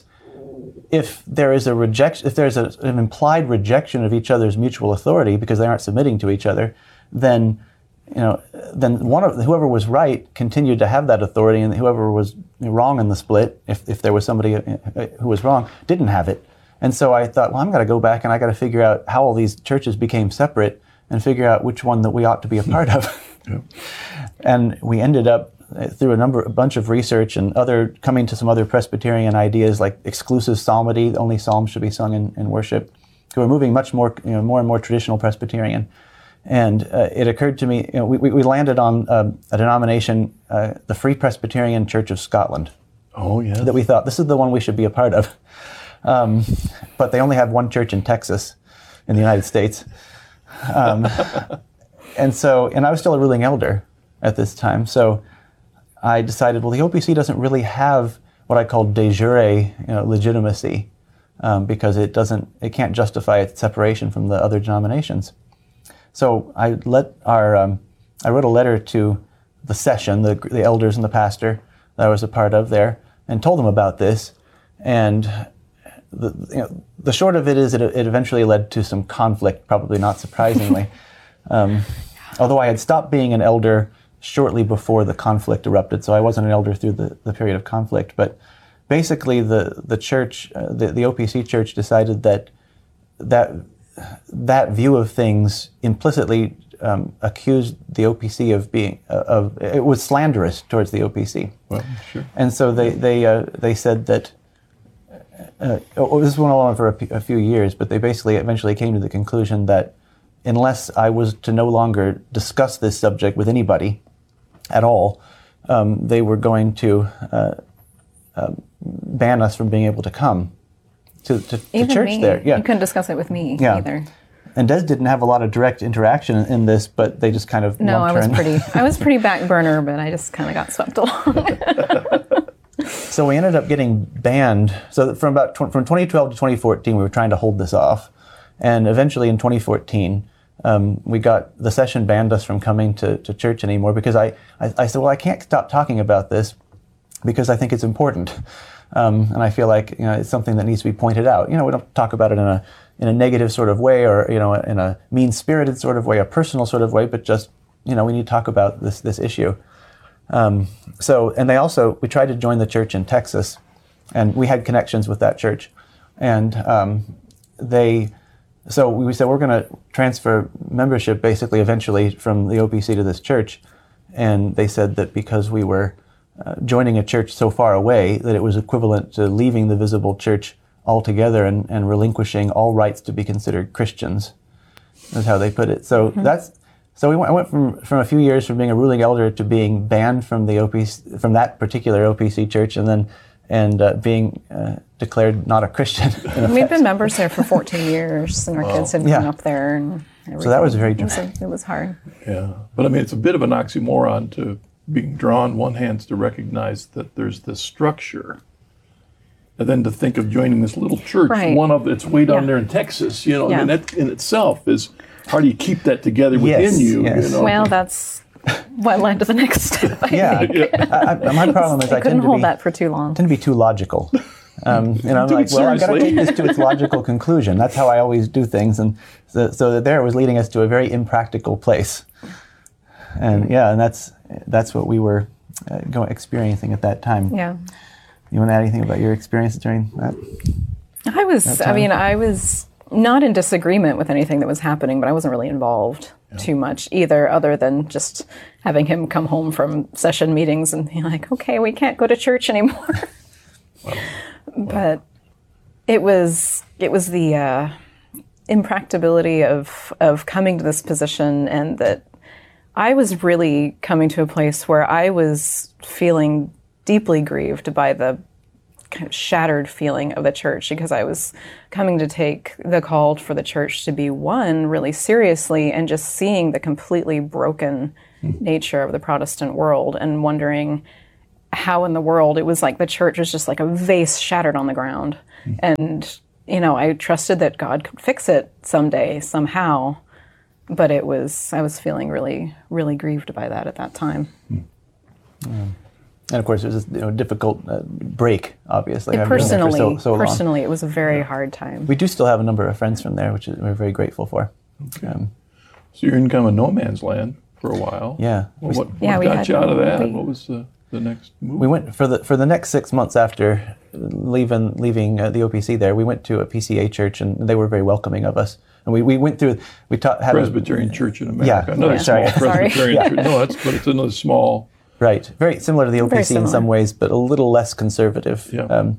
if there is a rejection, if there's a, an implied rejection of each other's mutual authority because they aren't submitting to each other, then you know, then one of whoever was right continued to have that authority, and whoever was wrong in the split, if if there was somebody who was wrong, didn't have it. And so I thought, well, I'm going to go back and I got to figure out how all these churches became separate and figure out which one that we ought to be a part of. Yeah. And we ended up through a number, a bunch of research and other coming to some other Presbyterian ideas like exclusive psalmody, only psalms should be sung in, in worship. So we're moving much more, you know, more and more traditional Presbyterian. And uh, it occurred to me, you know, we, we landed on uh, a denomination, uh, the Free Presbyterian Church of Scotland. Oh, yeah. That we thought, this is the one we should be a part of. Um, but they only have one church in Texas, in the United States. Um, and so, and I was still a ruling elder at this time. So I decided, well, the O P C doesn't really have what I call de jure, you know, legitimacy, um, because it doesn't, it can't justify its separation from the other denominations. So I let our, um, I wrote a letter to the session, the, the elders and the pastor that I was a part of there, and told them about this. And the, you know, the short of it is, it, it eventually led to some conflict, probably not surprisingly. um, although I had stopped being an elder shortly before the conflict erupted, so I wasn't an elder through the, the period of conflict. But basically, the the church, uh, the, the O P C church, decided that that. that view of things implicitly um, accused the O P C of being uh, of it was slanderous towards the O P C. Well, sure. And so they they uh, they said that uh, oh, this went on for a, p- a few years, but they basically eventually came to the conclusion that unless I was to no longer discuss this subject with anybody at all, um, they were going to uh, uh, ban us from being able to come to, to, to church me. there. Yeah. You couldn't discuss it with me yeah. either. And Des didn't have a lot of direct interaction in, in this, but they just kind of no. I was in. pretty. I was pretty back burner, but I just kind of got swept along. So we ended up getting banned. So from about tw- from twenty twelve to twenty fourteen, we were trying to hold this off, and eventually in twenty fourteen, um, we got the session banned us from coming to, to church anymore because I, I I said, well, I can't stop talking about this because I think it's important. Um, and I feel like, you know, it's something that needs to be pointed out. You know, we don't talk about it in a in a negative sort of way, or you know, in a mean-spirited sort of way, a personal sort of way, but just, you know, we need to talk about this this issue. Um, so, and they also, we tried to join the church in Texas, and we had connections with that church, and um, they, so we said we're going to transfer membership basically eventually from the O P C to this church, and they said that because we were Uh, joining a church so far away that it was equivalent to leaving the visible church altogether and, and relinquishing all rights to be considered Christians. That's how they put it. So mm-hmm. that's so we went, I went from from a few years from being a ruling elder to being banned from the O P C, from that particular O P C church, and then and uh, being uh, declared not a Christian. We've been members there for fourteen years, and our wow. kids had yeah. grown up there. And so that was very dramatic. It, it was hard. Yeah, but I mean, it's a bit of an oxymoron to being drawn one hand to recognize that there's this structure, and then to think of joining this little church, right. one of it's way down yeah. there in Texas. You know, yeah. I mean, that in itself is how do you keep that together within yes, you? Yes. You know? Well, that's what led to the next step. I yeah, think. yeah. I, I, my problem is I, I couldn't tend to hold be, that for too long. tend to be too logical. Um, and I'm Do like, it well, I've got to seriously. take this to its logical conclusion. That's how I always do things, and so, so that there was leading us to a very impractical place. And yeah, and that's that's what we were uh, going experiencing at that time. Yeah. You want to add anything about your experiences during that? I was. that I time? mean, I was not in disagreement with anything that was happening, but I wasn't really involved yeah. too much either, other than just having him come home from session meetings and be like, "Okay, we can't go to church anymore." Wow. But it was it was the uh, impracticability of of coming to this position, and that I was really coming to a place where I was feeling deeply grieved by the kind of shattered feeling of the church, because I was coming to take the call for the church to be one really seriously, and just seeing the completely broken mm. nature of the Protestant world and wondering how in the world it was like the church was just like a vase shattered on the ground. Mm. And, you know, I trusted that God could fix it someday, somehow, but it was, I was feeling really, really grieved by that at that time. Mm. Yeah. And of course, it was a you know, difficult uh, break, obviously. It personally, so, so personally, it was a very yeah. hard time. We do still have a number of friends from there, which is, we're very grateful for. Okay. Um, so you're in kind of a no man's land for a while. Yeah. Well, what yeah, what got had, you out of that? We, what was the, the next move? We went for the for the next six months after leaving leaving uh, the O P C there. We went to a P C A church, and they were very welcoming of us. And we, we went through we taught had Presbyterian a, Church in America. Yeah, another yeah. small Sorry. Presbyterian Sorry. church. No, that's but it's another small. Right, very similar to the O P C in some ways, but a little less conservative. Yeah. Um,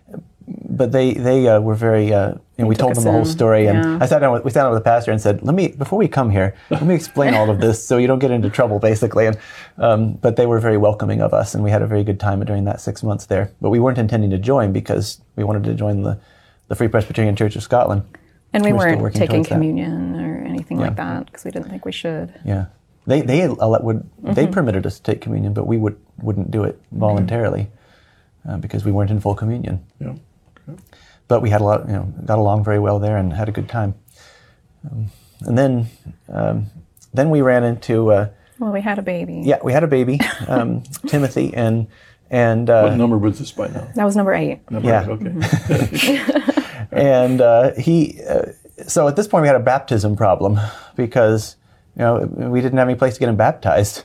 but they they uh, were very. Uh, you know, we told them the whole story, and yeah. I sat down with we sat down with the pastor and said, "Let me before we come here, let me explain all of this so you don't get into trouble, basically." And um, but they were very welcoming of us, and we had a very good time during that six months there. But we weren't intending to join because we wanted to join the the Free Presbyterian Church of Scotland, and we we're weren't taking communion that. or anything yeah. like that because we didn't think we should. Yeah. They they would mm-hmm. they permitted us to take communion, but we would wouldn't do it voluntarily uh, because we weren't in full communion. Yeah. Okay. But we had a lot, you know, got along very well there and had a good time. Um, and then um, then we ran into. Uh, well, we had a baby. Yeah, we had a baby, um, Timothy, and and. Uh, what number was this by now? That was number eight. Number yeah. eight, okay. Mm-hmm. and uh, he, uh, so at this point we had a baptism problem because. You know, we didn't have any place to get him baptized.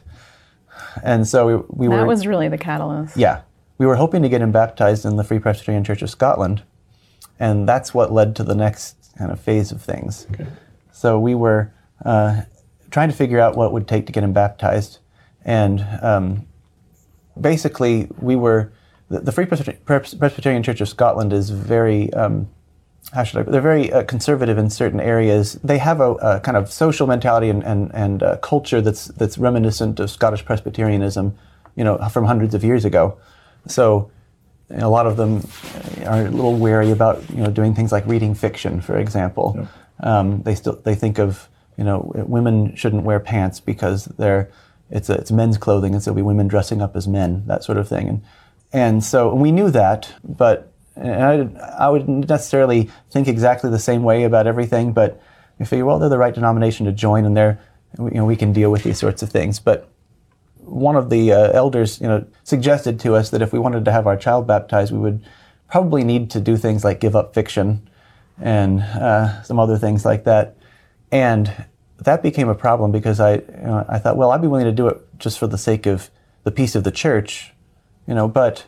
And so we, we that were... That was really the catalyst. Yeah. We were hoping to get him baptized in the Free Presbyterian Church of Scotland. And that's what led to the next kind of phase of things. Okay. So we were uh, trying to figure out what it would take to get him baptized. And um, basically, we were... The, the Free Presbyterian Church of Scotland is very... Um, How should I? They're very uh, conservative in certain areas. They have a, a kind of social mentality and and, and uh, culture that's that's reminiscent of Scottish Presbyterianism, you know, from hundreds of years ago. So, you know, a lot of them are a little wary about you know doing things like reading fiction, for example. Yeah. Um, they still they think of you know women shouldn't wear pants because they're it's a, it's men's clothing, and so it'll be women dressing up as men, that sort of thing. And and so we knew that, but. And I, I wouldn't necessarily think exactly the same way about everything, but you figure, well, they're the right denomination to join, and they're, you know, we can deal with these sorts of things. But one of the uh, elders, you know, suggested to us that if we wanted to have our child baptized, we would probably need to do things like give up fiction and uh, some other things like that. And that became a problem because I, you know, I thought, well, I'd be willing to do it just for the sake of the peace of the church, you know, but.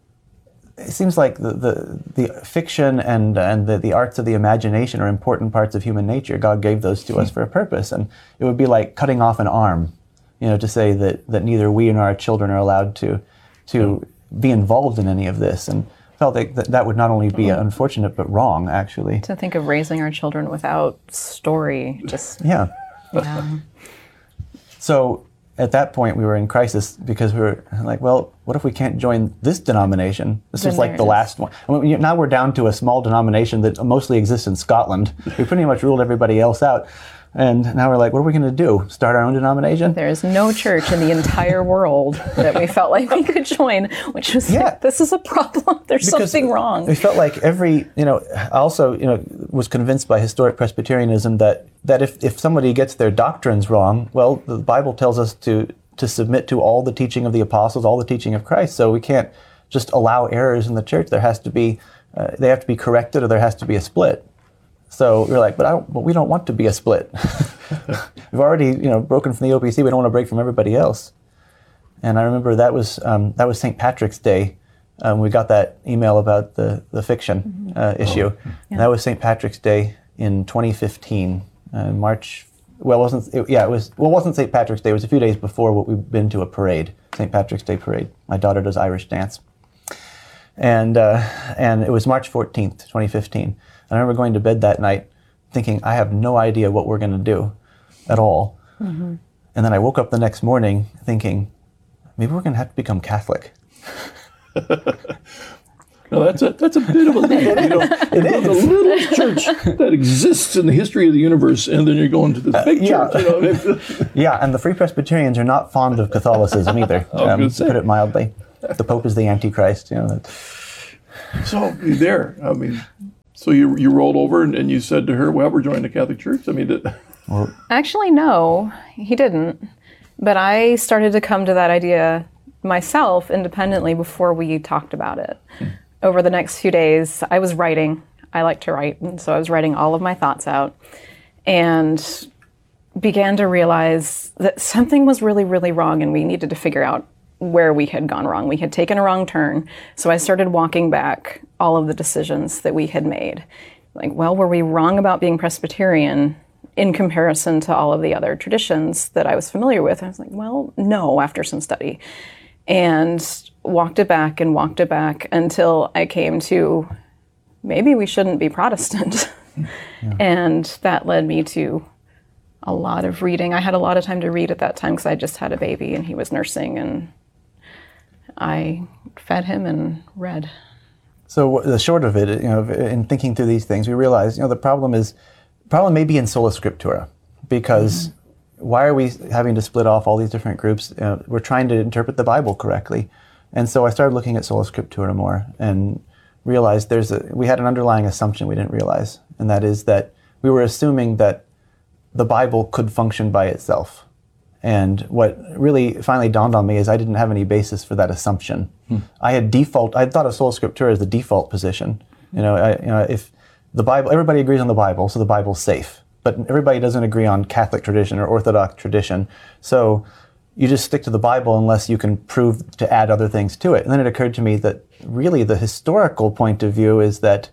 It seems like the, the, the fiction and and the, the arts of the imagination are important parts of human nature. God gave those to us for a purpose, and it would be like cutting off an arm, you know, to say that, that neither we nor our children are allowed to to be involved in any of this. And I felt like that, that would not only be unfortunate but wrong, actually. To think of raising our children without story, just yeah. yeah. So. At that point, we were in crisis because we were like, well, what if we can't join this denomination? This Then was like the is. last one. I mean, now we're down to a small denomination that mostly exists in Scotland. We pretty much ruled everybody else out. And now we're like, what are we going to do? Start our own denomination? There is no church in the entire world that we felt like we could join, which was yeah. like, this is a problem. There's because something wrong. We felt like every, you know, I also, you know, was convinced by historic Presbyterianism that, that if, if somebody gets their doctrines wrong, well, the Bible tells us to to submit to all the teaching of the apostles, all the teaching of Christ. So we can't just allow errors in the church. There has to be, uh, they have to be corrected, or there has to be a split. So we're like, but I don't, but we don't want to be a split. We've already, you know, broken from the O P C. We don't want to break from everybody else. And I remember that was um, that was Saint Patrick's Day. Um, we got that email about the the fiction uh, issue. Oh, yeah. And that was Saint Patrick's Day in twenty fifteen, uh, March. Well, it wasn't it, yeah, it was. Well, it wasn't Saint Patrick's Day. It was a few days before what we've been to a parade, Saint Patrick's Day parade. My daughter does Irish dance, and uh, and it was March fourteenth, twenty fifteen. I remember going to bed that night, thinking, I have no idea what we're going to do at all. Mm-hmm. And then I woke up the next morning thinking, maybe we're going to have to become Catholic. Now that's a that's a bit of a leap. You know, it is the little church that exists in the history of the universe, and then you're going to this big Uh, yeah. church. You know? Yeah, and the Free Presbyterians are not fond of Catholicism either, I was um, gonna to say. put it mildly. The Pope is the Antichrist. You know. That. So you're there. I mean, so you you rolled over and, and you said to her, "Well, we're joining the Catholic Church." I mean, did, Actually, no, he didn't. But I started to come to that idea myself independently before we talked about it. Over the next few days, I was writing. I like to write, and so I was writing all of my thoughts out and began to realize that something was really, really wrong, and we needed to figure out where we had gone wrong. We had taken a wrong turn. So I started walking back all of the decisions that we had made. Like, well, were we wrong about being Presbyterian in comparison to all of the other traditions that I was familiar with? And I was like, well, no, after some study. And walked it back and walked it back until I came to maybe we shouldn't be Protestant. Yeah. And that led me to a lot of reading. I had a lot of time to read at that time because I just had a baby and he was nursing, and I fed him and read. So the short of it, you know, in thinking through these things, we realized, you know, the problem is, problem may be in Sola Scriptura, because mm-hmm. why are we having to split off all these different groups? You know, we're trying to interpret the Bible correctly. And so I started looking at Sola Scriptura more and realized there's a, we had an underlying assumption we didn't realize, and that is that we were assuming that the Bible could function by itself. And what really finally dawned on me is I didn't have any basis for that assumption. Hmm. I had default, I thought of Sola Scriptura as the default position. You know, I, you know, if the Bible, everybody agrees on the Bible, so the Bible's safe. But everybody doesn't agree on Catholic tradition or Orthodox tradition. So you just stick to the Bible unless you can prove to add other things to it. And then it occurred to me that really the historical point of view is that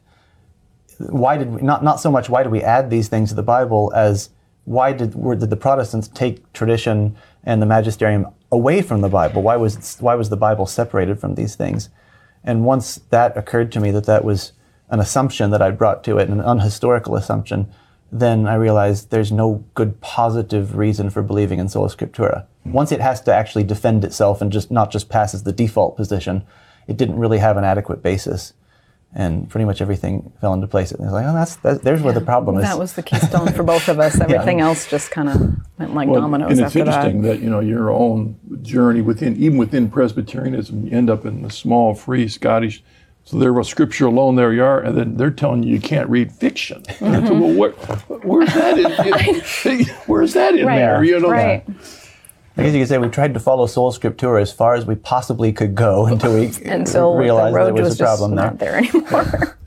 why did we, not, not so much why did we add these things to the Bible as why did, were, did the Protestants take tradition and the magisterium away from the Bible? Why was, why was the Bible separated from these things? And once that occurred to me that that was an assumption that I brought to it, an unhistorical assumption, then I realized there's no good positive reason for believing in Sola Scriptura. Once it has to actually defend itself and just not just pass as the default position, it didn't really have an adequate basis. And pretty much everything fell into place. It was like, oh, that's, that, there's yeah, where the problem is. That was the keystone for both of us. Everything yeah. else just kind of went like well, dominoes and after that. it's interesting that. that, you know, your own journey within, even within Presbyterianism, you end up in the small, free Scottish. So there was scripture alone, there you are, and then they're telling you you can't read fiction. Mm-hmm. And so, well, where, where's that in, in where's that in right. there? You know, right. I guess you could say we tried to follow Sola Scriptura as far as we possibly could go until we until realized the road there was, was a problem just there. Not there anymore.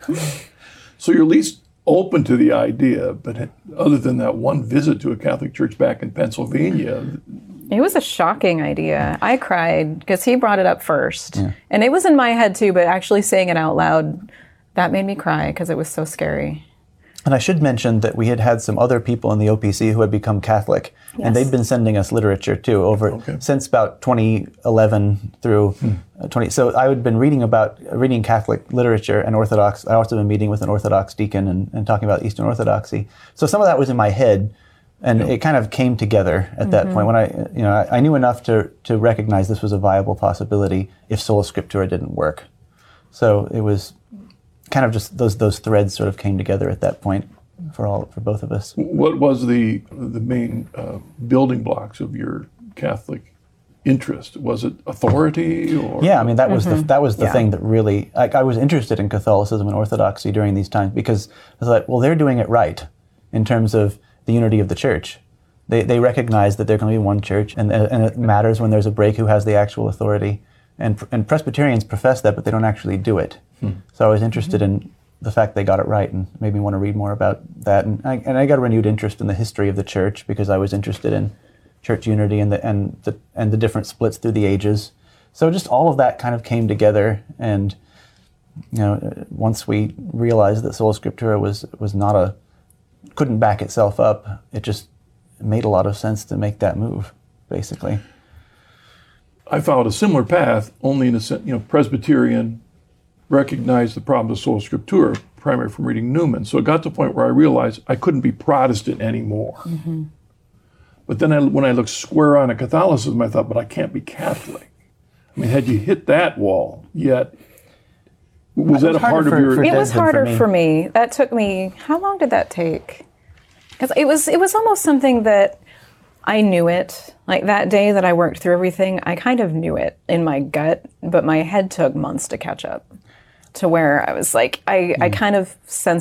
So you're at least open to the idea, but other than that one visit to a Catholic church back in Pennsylvania. It was a shocking idea. I cried because he brought it up first. Yeah. And it was in my head too, but actually saying it out loud, that made me cry because it was so scary. And I should mention that we had had some other people in the O P C who had become Catholic, yes. and they'd been sending us literature too over okay. since about twenty eleven through hmm. twenty. So I had been reading about reading Catholic literature and Orthodox. I also been meeting with an Orthodox deacon and, and talking about Eastern Orthodoxy. So some of that was in my head, and yeah. it kind of came together at mm-hmm. that point when I, you know, I, I knew enough to to recognize this was a viable possibility if Sola Scriptura didn't work. So it was kind of just those those threads sort of came together at that point for all for both of us. What was the the main uh, building blocks of your Catholic interest? Was it authority or? Yeah, I mean that was mm-hmm. the that was the yeah. thing that really like I was interested in Catholicism and Orthodoxy during these times because I was like, well, they're doing it right in terms of the unity of the church. They they recognize that there can be one church, and and it matters when there's a break who has the actual authority. And and Presbyterians profess that, but they don't actually do it. Hmm. So I was interested mm-hmm. in the fact they got it right, and made me want to read more about that. And I, and I got a renewed interest in the history of the church because I was interested in church unity and the and the and the different splits through the ages. So just all of that kind of came together, and you know, once we realized that Sola Scriptura was was not a couldn't back itself up, it just made a lot of sense to make that move, basically. I followed a similar path, only in a sense, you know, Presbyterian, recognized the problem of Sola Scriptura, primary from reading Newman. So it got to the point where I realized I couldn't be Protestant anymore. Mm-hmm. But then I, when I looked square on at Catholicism, I thought, but I can't be Catholic. I mean, had you hit that wall yet? Was that a part of your... It was harder for me. That took me... How long did that take? Because it was, it was almost something that I knew it. Like that day that I worked through everything, I kind of knew it in my gut, but my head took months to catch up to where I was like, I, mm. I kind of sensed